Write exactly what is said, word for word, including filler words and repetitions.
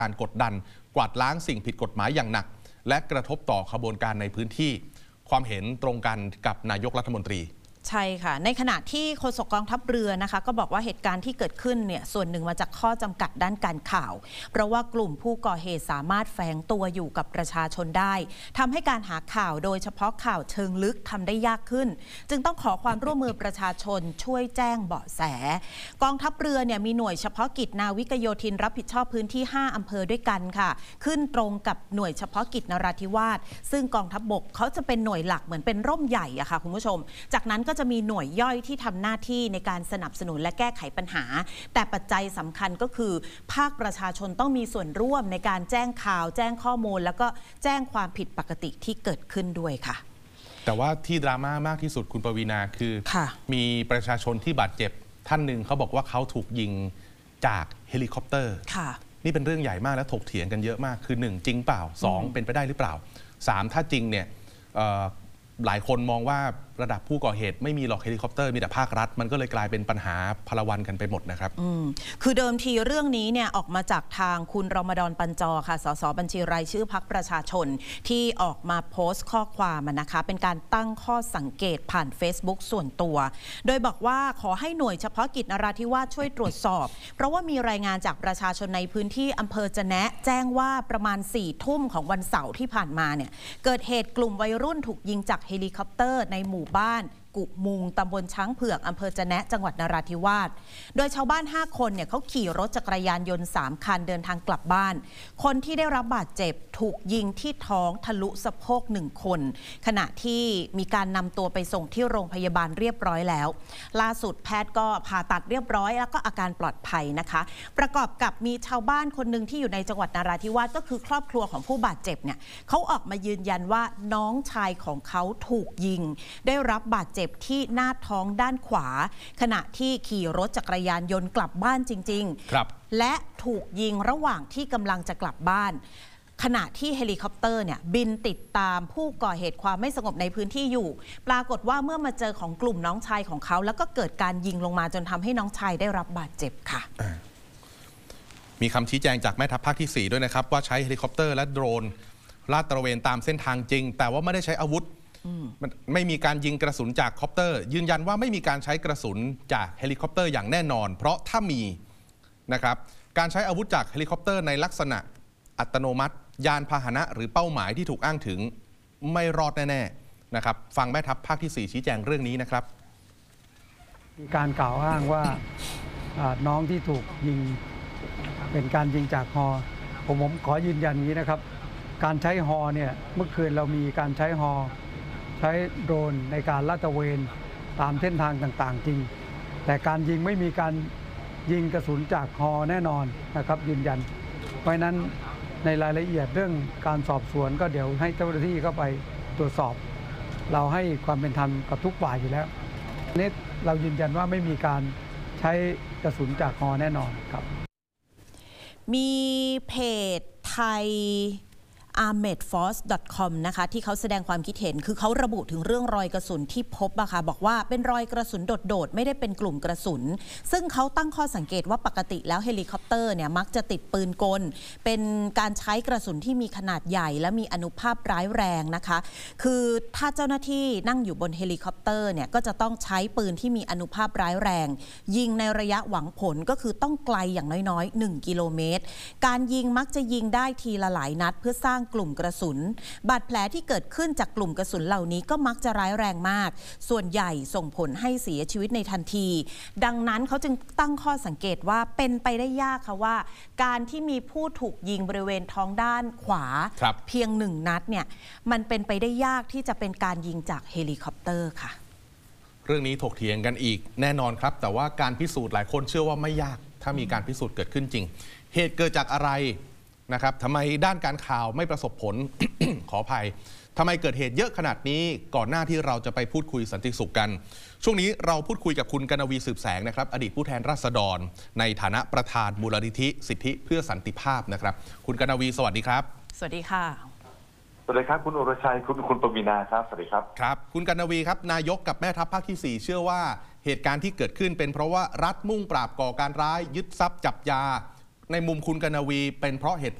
การกดดันกวาดล้างสิ่งผิดกฎหมายอย่างหนักและกระทบต่อขบวนการในพื้นที่ความเห็นตรงกันกับนายกรัฐมนตรีใช่ค่ะในขณะที่โฆษกกองทัพเรือนะคะก็บอกว่าเหตุการณ์ที่เกิดขึ้นเนี่ยส่วนหนึ่งมาจากข้อจำกัดด้านการข่าวเพราะว่ากลุ่มผู้ก่อเหตุสามารถแฝงตัวอยู่กับประชาชนได้ทำให้การหาข่าวโดยเฉพาะข่าวเชิงลึกทำได้ยากขึ้นจึงต้องขอความร่วมมือประชาชนช่วยแจ้งเบาะแสกองทัพเรือเนี่ยมีหน่วยเฉพาะกิจนาวิกโยธินรับผิดชอบพื้นที่ห้าอำเภอด้วยกันค่ะขึ้นตรงกับหน่วยเฉพาะกิจนราธิวาสซึ่งกองทัพบกเขาจะเป็นหน่วยหลักเหมือนเป็นร่มใหญ่อะค่ะคุณผู้ชมจากนั้นก็จะมีหน่วยย่อยที่ทำหน้าที่ในการสนับสนุนและแก้ไขปัญหาแต่ปัจจัยสำคัญก็คือภาคประชาชนต้องมีส่วนร่วมในการแจ้งข่าวแจ้งข้อมูลแล้วก็แจ้งความผิดปกติที่เกิดขึ้นด้วยค่ะแต่ว่าที่ดราม่ามากที่สุดคุณปวีณาคือมีประชาชนที่บาดเจ็บท่านหนึ่งเขาบอกว่าเขาถูกยิงจากเฮลิคอปเตอร์นี่เป็นเรื่องใหญ่มากและถกเถียงกันเยอะมากคือหนึ่งจริงเปล่าสองเป็นไปได้หรือเปล่าสามถ้าจริงเนี่ยหลายคนมองว่าระดับผู้ก่อเหตุไม่มีหรอกเฮลิคอปเตอร์มีแต่ภาครัฐมันก็เลยกลายเป็นปัญหาพลวันกันไปหมดนะครับคือเดิมทีเรื่องนี้เนี่ยออกมาจากทางคุณรมฎอนปัญจอค่ะสสบัญชีรายชื่อพรรคประชาชนที่ออกมาโพสต์ข้อความนะคะเป็นการตั้งข้อสังเกตผ่าน Facebook ส่วนตัวโดยบอกว่าขอให้หน่วยเฉพาะกิจนราธิวาสช่วยตรวจสอบเพราะว่ามีรายงานจากประชาชนในพื้นที่อำเภอจะแนะแจ้งว่าประมาณสี่ทุ่มของวันเสาร์ที่ผ่านมาเนี่ยเกิดเหตุกลุ่มวัยรุ่นถูกยิงจากเฮลิคอปเตอร์ในหมู่บ้านกุมุงตำบลช้างเผือกอำเภอจะแนะจังหวัดนราธิวาสโดยชาวบ้านห้าคนเนี่ยเขาขี่รถจักรยานยนต์สามคันเดินทางกลับบ้านคนที่ได้รับบาดเจ็บถูกยิงที่ท้องทะลุสะโพกหนึ่งคนขณะที่มีการนำตัวไปส่งที่โรงพยาบาลเรียบร้อยแล้วล่าสุดแพทย์ก็ผ่าตัดเรียบร้อยแล้วก็อาการปลอดภัยนะคะประกอบกับมีชาวบ้านคนหนึ่งที่อยู่ในจังหวัดนราธิวาสก็คือครอบครัวของผู้บาดเจ็บเนี่ยเขาออกมายืนยันว่าน้องชายของเขาถูกยิงได้รับบาดเจ็บที่หน้าท้องด้านขวาขณะที่ขี่รถจักรยานยนต์กลับบ้านจริงๆครับและถูกยิงระหว่างที่กำลังจะกลับบ้านขณะที่เฮลิคอปเตอร์เนี่ยบินติดตามผู้ก่อเหตุความไม่สงบในพื้นที่อยู่ปรากฏว่าเมื่อมาเจอของกลุ่มน้องชายของเขาแล้วก็เกิดการยิงลงมาจนทำให้น้องชายได้รับบาดเจ็บค่ะมีคำชี้แจงจากแม่ทัพภาคที่สี่ด้วยนะครับว่าใช้เฮลิคอปเตอร์และโดรนลาดตระเวนตามเส้นทางจริงแต่ว่าไม่ได้ใช้อาวุธไม่มีการยิงกระสุนจากคอปเตอร์ยืนยันว่าไม่มีการใช้กระสุนจากเฮลิคอปเตอร์อย่างแน่นอนเพราะถ้ามีนะครับการใช้อาวุธจากเฮลิคอปเตอร์ในลักษณะอัตโนมัติยานพาหนะหรือเป้าหมายที่ถูกอ้างถึงไม่รอดแน่ๆนะครับฟังแม่ทัพภาคที่สี่ชี้แจงเรื่องนี้นะครับมีการกล่าวอ้างว่าน้องที่ถูกยิงเป็นการยิงจากฮอผมผมขอยืนยันนี้นะครับการใช้ฮอเนี่ยเมื่อคืนเรามีการใช้ฮอใช้โดรนในการลาดตระเวนตามเส้นทางต่างๆจริงแต่การยิงไม่มีการยิงกระสุนจากฮอแน่นอนนะครับยืนยันเพราะนั้นในรายละเอียดเรื่องการสอบสวนก็เดี๋ยวให้เจ้าหน้าที่เข้าไปตรวจสอบเราให้ความเป็นธรรมกับทุกฝ่ายอยู่แล้วนี่เรายืนยันว่าไม่มีการใช้กระสุนจากฮอแน่นอนครับมีเพจไทยอาร์เมดฟอร์ส ดอท คอม นะคะที่เขาแสดงความคิดเห็นคือเขาระบุถึงเรื่องรอยกระสุนที่พบอะค่ะบอกว่าเป็นรอยกระสุนโดดๆไม่ได้เป็นกลุ่มกระสุนซึ่งเขาตั้งข้อสังเกตว่าปกติแล้วเฮลิคอปเตอร์เนี่ยมักจะติดปืนกลเป็นการใช้กระสุนที่มีขนาดใหญ่และมีอานุภาพร้ายแรงนะคะคือถ้าเจ้าหน้าที่นั่งอยู่บนเฮลิคอปเตอร์เนี่ยก็จะต้องใช้ปืนที่มีอานุภาพร้ายแรงยิงในระยะหวังผลก็คือต้องไกลอย่างน้อยๆหนึ่งกิโลเมตรการยิงมักจะยิงได้ทีละหลายนัดเพื่อสร้างกลุ่มกระสุนบาดแผลที่เกิดขึ้นจากกลุ่มกระสุนเหล่านี้ก็มักจะร้ายแรงมากส่วนใหญ่ส่งผลให้เสียชีวิตในทันทีดังนั้นเขาจึงตั้งข้อสังเกตว่าเป็นไปได้ยากค่ะว่าการที่มีผู้ถูกยิงบริเวณท้องด้านขวาเพียงหนึ่งนัดเนี่ยมันเป็นไปได้ยากที่จะเป็นการยิงจากเฮลิคอปเตอร์ค่ะเรื่องนี้ถกเถียงกันอีกแน่นอนครับแต่ว่าการพิสูจน์หลายคนเชื่อว่าไม่ยากถ้ามีการพิสูจน์เกิดขึ้นจริงเหตุเกิดจากอะไรนะครับทำไมด้านการข่าวไม่ประสบผล ขออภัยทำไมเกิดเหตุเยอะขนาดนี้ก่อนหน้าที่เราจะไปพูดคุยสันติสุขกันช่วงนี้เราพูดคุยกับคุณกนวีสืบแสงนะครับอดีตผู้แทนราษฎรในฐานะประธานมูลนิธิสิทธิเพื่อสันติภาพนะครับคุณกนวีสวัสดีครับสวัสดีค่ะสวัสดีครับคุณอรชัยคุณคุณปวีณาครับสวัสดีครับครับคุณกนวีครับนายกกับแม่ทัพภาคที่สี่เชื่อว่าเหตุการณ์ที่เกิดขึ้นเป็นเพราะว่ารัฐมุ่งปราบก่อการร้ายยึดทรัพย์จับยาในมุมคุณกนวีเป็นเพราะเหตุ